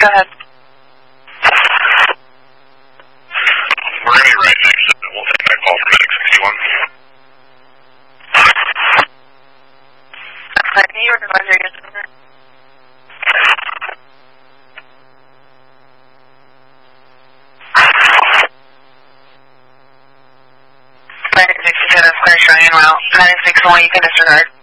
Go ahead. We're going to be right next to it. We'll take that call from Medic 61. New York advisory is over. Medic 67, clear Cheyenne route. 961, you can disregard.